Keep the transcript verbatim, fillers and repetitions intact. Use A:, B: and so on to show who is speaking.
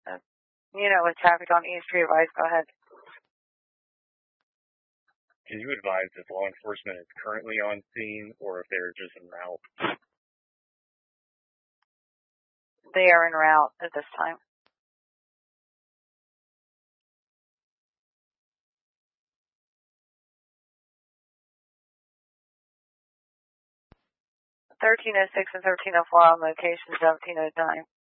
A: Uh, you know, with traffic on East Street, Vice, go ahead.
B: Can you advise if law enforcement is currently on scene or if they're just en route?
A: They are en route at this time. thirteen oh six and thirteen oh four on location, seventeen oh nine.